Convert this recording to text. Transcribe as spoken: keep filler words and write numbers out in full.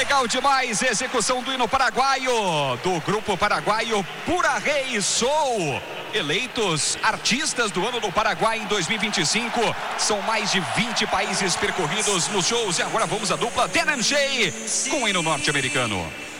legal demais, execução do hino paraguaio, do grupo paraguaio Pura Rei Soul. Eleitos artistas do ano do Paraguai em dois mil e vinte e cinco. São mais de vinte países percorridos nos shows. E agora vamos à dupla Dan and Shay com o hino norte-americano.